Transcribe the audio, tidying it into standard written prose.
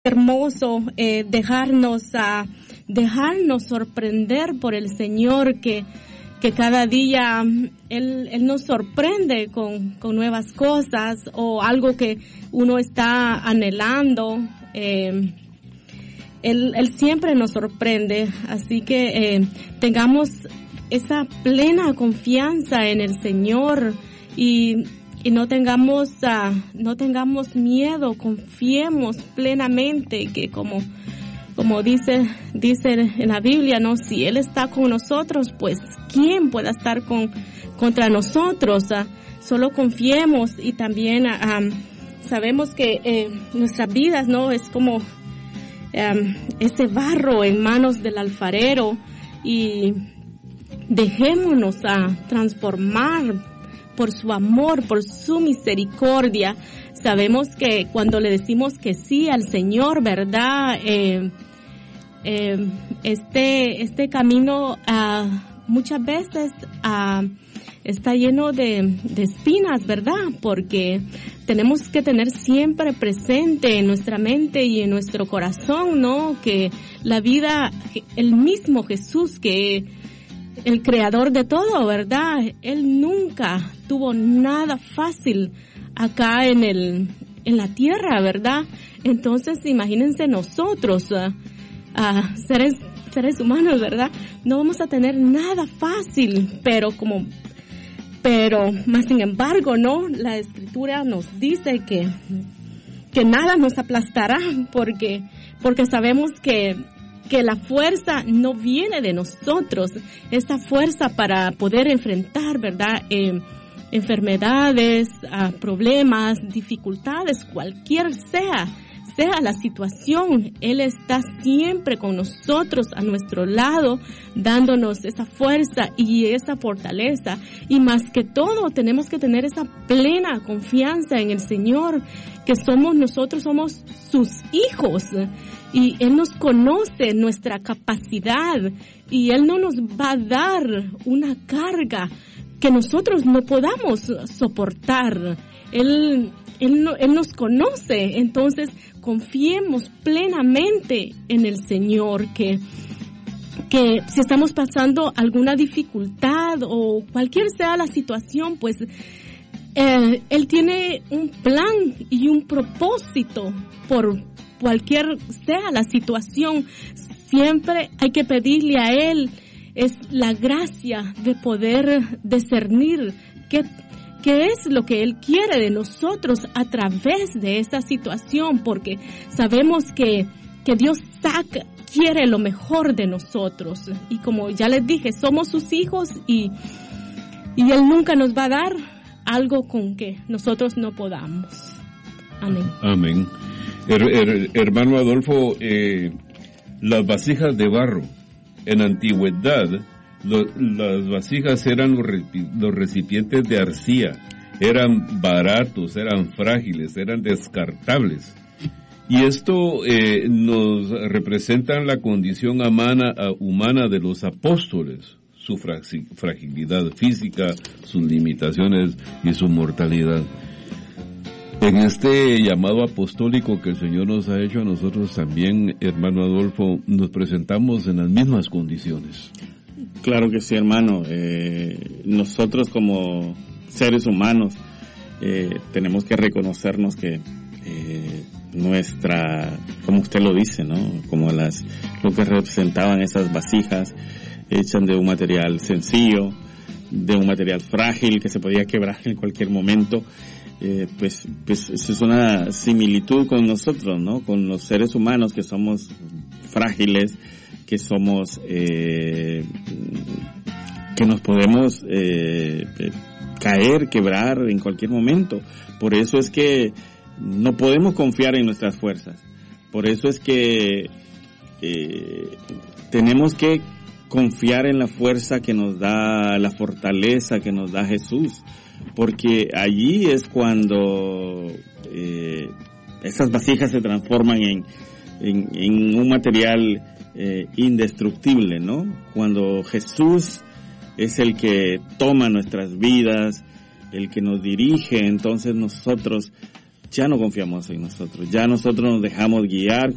hermoso dejarnos sorprender por el Señor, que cada día Él nos sorprende con nuevas cosas o algo que uno está anhelando. Él siempre nos sorprende, así que tengamos esa plena confianza en el Señor y no tengamos miedo, confiemos plenamente que como dice en la Biblia, ¿no? Si Él está con nosotros, pues ¿quién pueda estar contra nosotros? Solo confiemos y también sabemos que nuestras vidas, ¿no? Es como ese barro en manos del alfarero y dejémonos transformar por su amor, por su misericordia. Sabemos que cuando le decimos que sí al Señor, ¿verdad? Este camino muchas veces está lleno de espinas, ¿verdad? Porque tenemos que tener siempre presente en nuestra mente y en nuestro corazón, ¿no? Que la vida, el mismo Jesús, que el creador de todo, ¿verdad? Él nunca tuvo nada fácil acá en la tierra, ¿verdad? Entonces, imagínense nosotros, seres humanos, ¿verdad? No vamos a tener nada fácil, pero más sin embargo, ¿no? La Escritura nos dice que nada nos aplastará, porque sabemos que la fuerza no viene de nosotros, esa fuerza para poder enfrentar, ¿verdad? Enfermedades, problemas, dificultades, cualquier sea la situación, Él está siempre con nosotros, a nuestro lado, dándonos esa fuerza y esa fortaleza. Y más que todo, tenemos que tener esa plena confianza en el Señor, que nosotros somos sus hijos. Y Él nos conoce nuestra capacidad y Él no nos va a dar una carga que nosotros no podamos soportar. Él nos conoce, entonces confiemos plenamente en el Señor, que si estamos pasando alguna dificultad o cualquier sea la situación, pues Él tiene un plan y un propósito por cualquier sea la situación. Siempre hay que pedirle a Él es la gracia de poder discernir qué es lo que Él quiere de nosotros a través de esta situación, porque sabemos que Dios quiere lo mejor de nosotros. Y como ya les dije, somos sus hijos y Él nunca nos va a dar algo con que nosotros no podamos. Amén. Amén. Hermano Adolfo, las vasijas de barro, en antigüedad, las vasijas eran los recipientes de arcilla, eran baratos, eran frágiles, eran descartables. Y esto nos representa la condición humana de los apóstoles, su fragilidad física, sus limitaciones y su mortalidad. En este llamado apostólico que el Señor nos ha hecho a nosotros también, hermano Adolfo, nos presentamos en las mismas condiciones. Claro que sí, hermano. Nosotros como seres humanos tenemos que reconocernos que como usted lo dice, ¿no? Como lo que representaban esas vasijas hechas de un material sencillo, de un material frágil que se podía quebrar en cualquier momento. Pues eso es una similitud con nosotros, ¿no? Con los seres humanos que somos frágiles, que somos, que nos podemos caer, quebrar en cualquier momento. Por eso es que no podemos confiar en nuestras fuerzas. Por eso es que tenemos que confiar en la fuerza que nos da, la fortaleza que nos da Jesús. Porque allí es cuando esas vasijas se transforman en un material indestructible, ¿no? Cuando Jesús es el que toma nuestras vidas, el que nos dirige, entonces nosotros ya no confiamos en nosotros, ya nosotros nos dejamos guiar